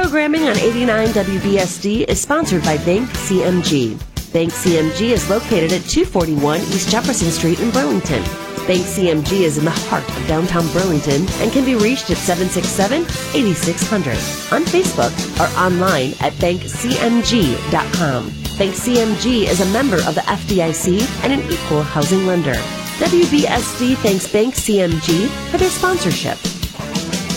Programming on 89 WBSD is sponsored by Bank CMG. Bank CMG is located at 241 East Jefferson Street in Burlington. Bank CMG is in the heart of downtown Burlington and can be reached at 767-8600 on Facebook or online at bankcmg.com. Bank CMG is a member of the FDIC and an equal housing lender. WBSD thanks Bank CMG for their sponsorship.